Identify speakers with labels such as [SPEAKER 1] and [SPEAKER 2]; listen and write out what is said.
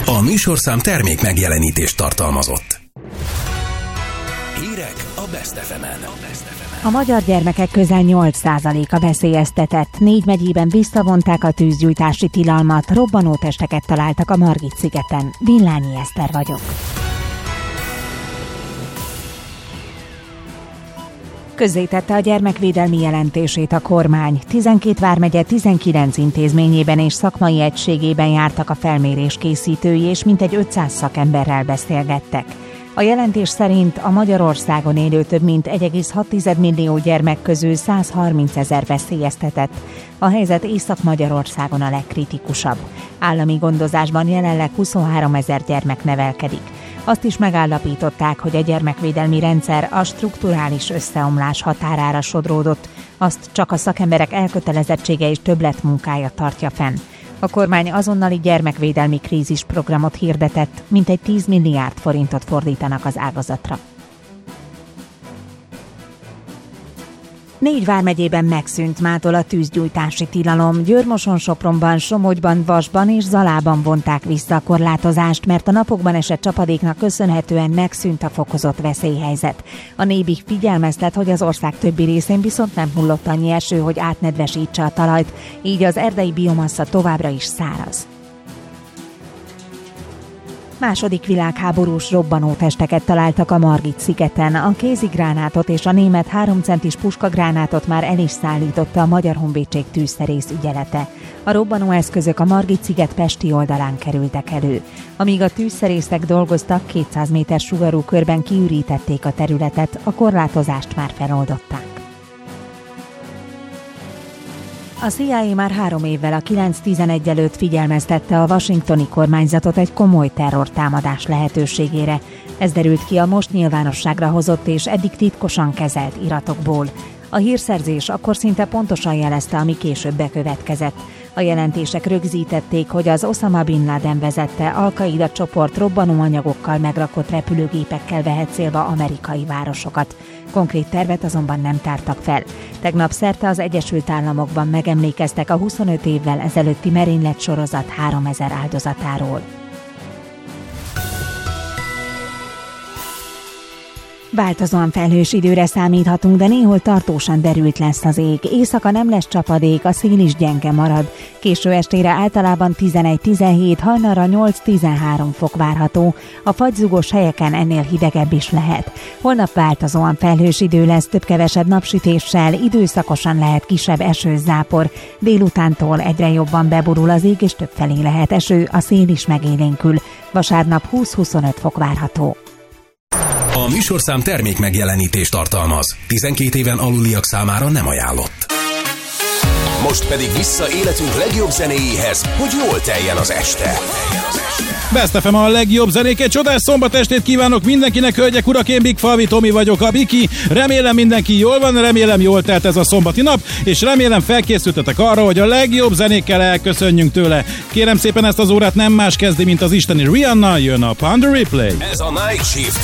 [SPEAKER 1] A műsorszám termék megjelenítést tartalmazott. Hírek a Best FM-en.
[SPEAKER 2] A magyar gyermekek közel 8%-a veszélyeztetett. 4 megyében visszavonták a tűzgyújtási tilalmat, robbanótesteket találtak a Margit-szigeten. Villányi Eszter vagyok. Közzétette a gyermekvédelmi jelentését a kormány. 12 vármegye 19 intézményében és szakmai egységében jártak a felmérés készítői, és mintegy 500 szakemberrel beszélgettek. A jelentés szerint a Magyarországon élő több mint 1,6 millió gyermek közül 130 000 veszélyeztetett. A helyzet Észak-Magyarországon a legkritikusabb. Állami gondozásban jelenleg 23 000 gyermek nevelkedik. Azt is megállapították, hogy a gyermekvédelmi rendszer a strukturális összeomlás határára sodródott, azt csak a szakemberek elkötelezettsége és többletmunkája tartja fenn. A kormány azonnali gyermekvédelmi krízisprogramot hirdetett, mintegy 10 milliárd forintot fordítanak az ágazatra. 4 vármegyében megszűnt mától a tűzgyújtási tilalom. Győr-Moson-Sopronban, Somogyban, Vasban és Zalában vonták vissza a korlátozást, mert a napokban esett csapadéknak köszönhetően megszűnt a fokozott veszélyhelyzet. A Nébih figyelmeztet, hogy az ország többi részén viszont nem hullott annyi eső, hogy átnedvesítse a talajt, így az erdei biomassa továbbra is száraz. Második világháborús robbanótesteket találtak a Margit-szigeten. A kézigránátot és a német 3 centis puskagránátot már el is szállította a Magyar Honvédség tűzszerész ügyelete. A robbanóeszközök a Margit-sziget pesti oldalán kerültek elő. Amíg a tűzszerészek dolgoztak, 200 méter sugarú körben kiürítették a területet, a korlátozást már feloldották. A CIA már 3 évvel a 9/11 előtt figyelmeztette a washingtoni kormányzatot egy komoly terrortámadás lehetőségére. Ez derült ki a most nyilvánosságra hozott és eddig titkosan kezelt iratokból. A hírszerzés akkor szinte pontosan jelezte, ami később bekövetkezett. A jelentések rögzítették, hogy az Osama Bin Laden vezette Al-Qaida csoport robbanóanyagokkal megrakott repülőgépekkel vehet célba amerikai városokat. Konkrét tervet azonban nem tártak fel. Tegnap szerte az Egyesült Államokban megemlékeztek a 25 évvel ezelőtti merénylet sorozat 3000 áldozatáról. Változóan felhős időre számíthatunk, de néhol tartósan derült lesz az ég. Éjszaka nem lesz csapadék, a szél is gyenge marad. Késő estére általában 11-17, hajnalra 8-13 fok várható. A fagyzugos helyeken ennél hidegebb is lehet. Holnap változóan felhős idő lesz, több-kevesebb napsütéssel, időszakosan lehet kisebb esőzápor. Délutántól egyre jobban beborul az ég, és többfelé lehet eső, a szél is megélénkül. Vasárnap 20-25 fok várható.
[SPEAKER 1] A műsorszám termék megjelenítést tartalmaz. 12 éven aluliak számára nem ajánlott. Most pedig vissza életünk legjobb zenéjéhez, hogy jól teljen az este.
[SPEAKER 3] Best FM a legjobb zenék, egy csodás szombat estét kívánok mindenkinek, hölgyek, urak, én Big Falvi Tomi vagyok, a Biki. Remélem mindenki jól van, remélem jól telt ez a szombati nap, és remélem felkészültetek arra, hogy a legjobb zenékkel elköszönjünk tőle. Kérem szépen, ezt az órát nem más kezdi, mint az isteni Rihanna, jön a Pon de Replay.
[SPEAKER 1] Ez a Night Shift.